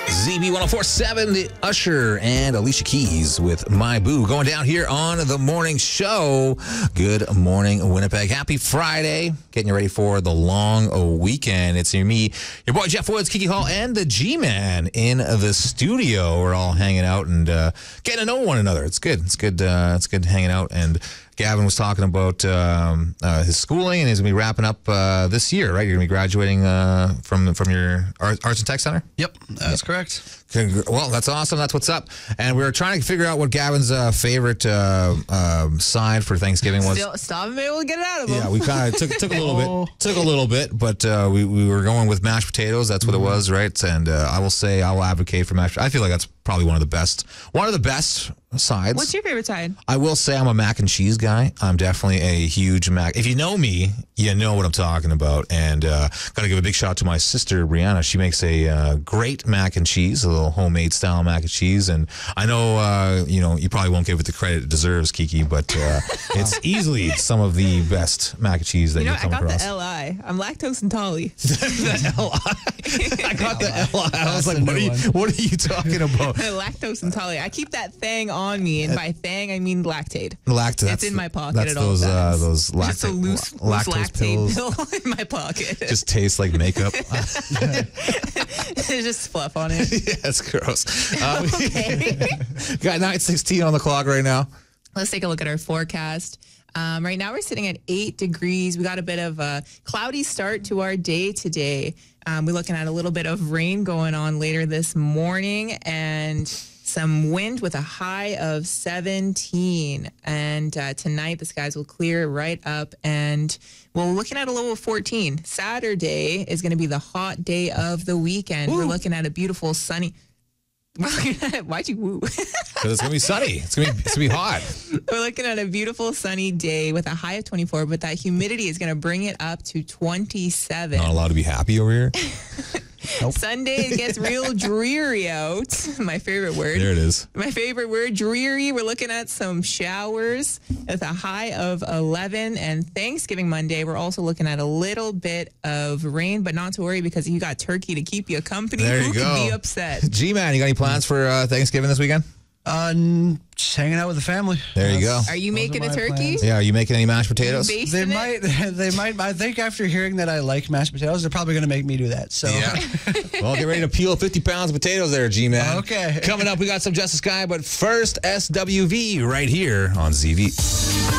ZB 104.7, the Usher and Alicia Keys with My Boo going down here on the morning show. Good morning, Winnipeg. Happy Friday. Getting you ready for the long weekend. It's me, your boy Jeff Woods, Kiki Hall, and the G-Man in the studio. We're all hanging out and getting to know one another. It's good. It's good hanging out. And Gavin was talking about his schooling, and he's going to be wrapping up this year, right? You're going to be graduating from your Arts and Tech Center? Yep, that's correct. Well, that's awesome. That's what's up. And we were trying to figure out what Gavin's favorite side for Thanksgiving was. Still haven't been able to get it out of him. Yeah, we kind of took a little bit, but we were going with mashed potatoes. That's what it was, right? And I will advocate for mashed. I feel like that's probably one of the best sides. What's your favorite side? I will say I'm a mac and cheese guy. I'm definitely a huge mac. If you know me, you know what I'm talking about. And got to give a big shout out to my sister, Brianna. She makes a great mac and cheese, a little homemade style mac and cheese. And I know, you probably won't give it the credit it deserves, Kiki, but it's easily some of the best mac and cheese that you'll come across. I got the LI. I'm lactose intolerant. The LI? I got the LI. I was like, what are you talking about? Lactose intolerant. I keep that thing on me, and by thing I mean Lactaid. Lactaid. It's in my pocket at all times. Those just a loose Lactaid pill in my pocket. Just tastes like makeup. There's just fluff on it. Yeah, it's gross. Okay. Got 9:16 on the clock right now. Let's take a look at our forecast. Right now we're sitting at 8 degrees. We got a bit of a cloudy start to our day today. We're looking at a little bit of rain going on later this morning and some wind with a high of 17. And tonight the skies will clear right up and we're looking at a low of 14. Saturday is going to be the hot day of the weekend. Ooh. We're looking at a beautiful sunny... Why'd you woo? Because it's going to be sunny. It's going to be hot. We're looking at a beautiful sunny day with a high of 24, but that humidity is going to bring it up to 27. Not allowed to be happy over here? Nope. Sunday it gets real dreary out. My favorite word. There it is. My favorite word, dreary. We're looking at some showers with a high of 11. And Thanksgiving Monday, we're also looking at a little bit of rain, but not to worry because you got turkey to keep you company. There you Who go. could be upset? G-Man, you got any plans for Thanksgiving this weekend? Just hanging out with the family. There you go. Are you making a turkey? Plans. Yeah, are you making any mashed potatoes? They might. I think after hearing that I like mashed potatoes, they're probably going to make me do that. So yeah. Well, get ready to peel 50 pounds of potatoes there, G-Man. Okay. Coming up, we got some Justice Guy, but first, SWV right here on ZV.